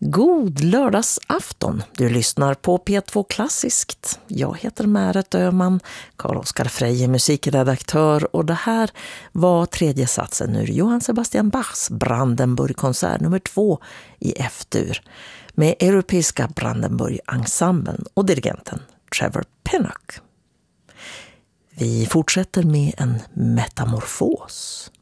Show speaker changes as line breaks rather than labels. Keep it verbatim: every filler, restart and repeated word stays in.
God lördagsafton. Du lyssnar på P två Klassiskt. Jag heter Märet Öhman, Carl-Oskar Freije musikredaktör, och det här var tredje satsen ur Johann Sebastian Bachs Brandenburg-konsert nummer två i F-dur med Europeiska Brandenburg-ensemblen och dirigenten Trevor Pinnock. Vi fortsätter med en metamorfos.